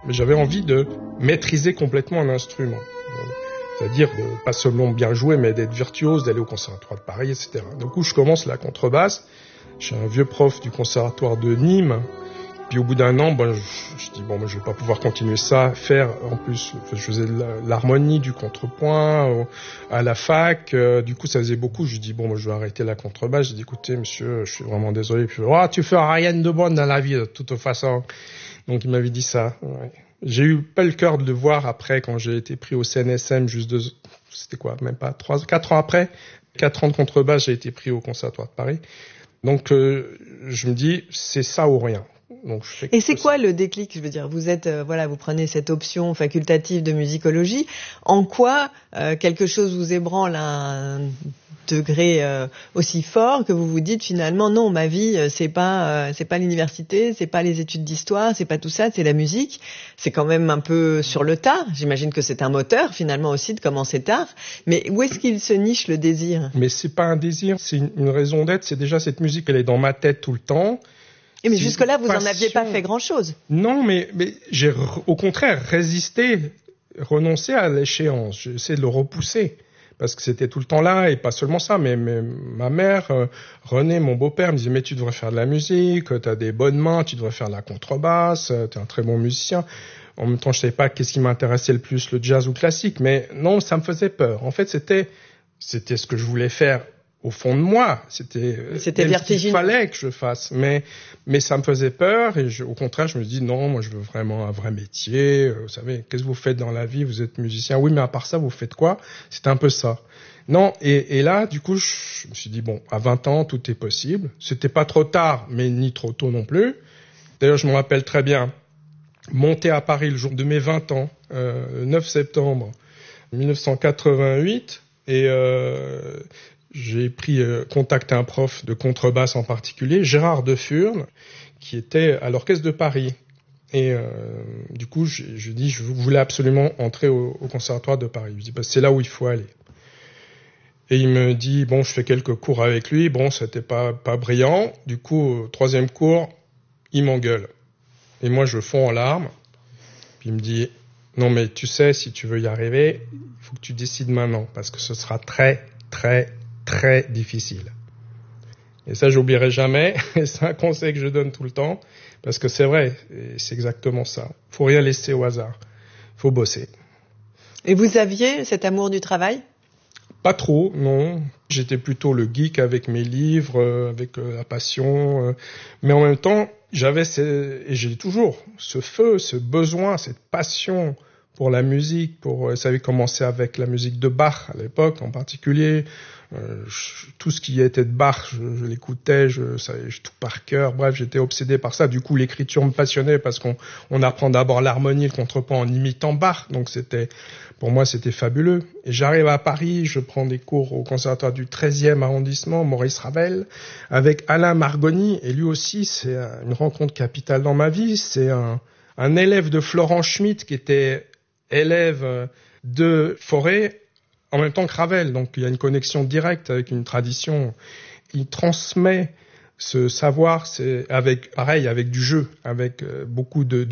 mais j'avais envie de maîtriser complètement un instrument. C'est-à-dire de pas seulement bien jouer, mais d'être virtuose, d'aller au conservatoire de Paris, etc. Du coup, je commence la contrebasse. J'ai un vieux prof du conservatoire de Nîmes. Puis au bout d'un an, je dis je vais pas pouvoir continuer ça, faire en plus, je faisais l'harmonie, du contrepoint à la fac. Du coup, ça faisait beaucoup. Je dis je vais arrêter la contrebasse. J'ai dit écoutez, monsieur, je suis vraiment désolé. Puis tu feras rien de bon dans la vie de toute façon. Donc il m'avait dit ça. Ouais. J'ai eu pas le cœur de le voir après quand j'ai été pris au CNSM c'était quoi, même pas 4 ans après, 4 ans de contrebasse, j'ai été pris au conservatoire de Paris. Donc je me dis c'est ça ou rien. Donc, et c'est quoi le déclic? Je veux dire, vous êtes, vous prenez cette option facultative de musicologie. En quoi quelque chose vous ébranle à un degré aussi fort que vous vous dites finalement non, ma vie c'est pas l'université, c'est pas les études d'histoire, c'est pas tout ça, c'est la musique. C'est quand même un peu sur le tard. J'imagine que c'est un moteur finalement aussi de commencer tard. Mais où est-ce qu'il se niche le désir? Mais c'est pas un désir, c'est une raison d'être. C'est déjà cette musique, elle est dans ma tête tout le temps. Mais jusque-là, vous n'en aviez pas fait grand-chose. Non, mais j'ai au contraire résisté, renoncé à l'échéance. J'ai essayé de le repousser parce que c'était tout le temps là et pas seulement ça. Mais ma mère, René, mon beau-père, me disait mais tu devrais faire de la musique, t'as des bonnes mains, tu devrais faire de la contrebasse, t'es un très bon musicien. En même temps, je savais pas qu'est-ce qui m'intéressait le plus, le jazz ou le classique. Mais non, ça me faisait peur. En fait, c'était ce que je voulais faire. Au fond de moi, c'était vertigineux. Il fallait que je fasse, mais ça me faisait peur et au contraire, je me dis non, moi je veux vraiment un vrai métier. Vous savez, qu'est-ce que vous faites dans la vie? Vous êtes musicien, oui, mais à part ça, vous faites quoi? C'est un peu ça. Non, et là, du coup, je me suis dit à 20 ans, tout est possible. C'était pas trop tard, mais ni trop tôt non plus. D'ailleurs, je me rappelle très bien, monter à Paris le jour de mes 20 ans, 9 septembre 1988, et j'ai pris contact à un prof de contrebasse en particulier, Gérard Defurne, qui était à l'Orchestre de Paris. Et du coup, je dis, je voulais absolument entrer au Conservatoire de Paris. Je dis, c'est là où il faut aller. Et il me dit, je fais quelques cours avec lui. C'était pas brillant. Du coup, au 3e cours, il m'engueule. Et moi, je fonds en larmes. Puis il me dit, non mais tu sais, si tu veux y arriver, il faut que tu décides maintenant, parce que ce sera très, très, très difficile. Et ça, j'oublierai jamais. Et c'est un conseil que je donne tout le temps, parce que c'est vrai, et c'est exactement ça. Faut rien laisser au hasard. Faut bosser. Et vous aviez cet amour du travail? Pas trop, non. J'étais plutôt le geek avec mes livres, avec la passion. Mais en même temps, et j'ai toujours ce feu, ce besoin, cette passion pour la musique. Ça avait commencé avec la musique de Bach à l'époque en particulier. Tout ce qui était de Bach, je l'écoutais, je savais tout par cœur. Bref, j'étais obsédé par ça. Du coup, l'écriture me passionnait parce qu'on apprend d'abord l'harmonie, le contrepoint en imitant Bach. Donc pour moi, c'était fabuleux. Et j'arrive à Paris, je prends des cours au conservatoire du 13e arrondissement, Maurice Ravel, avec Alain Margoni. Et lui aussi, c'est une rencontre capitale dans ma vie. C'est un élève de Florent Schmitt qui était élève de Fauré, en même temps que Ravel. Donc il y a une connexion directe avec une tradition. Il transmet ce savoir, avec du jeu, avec beaucoup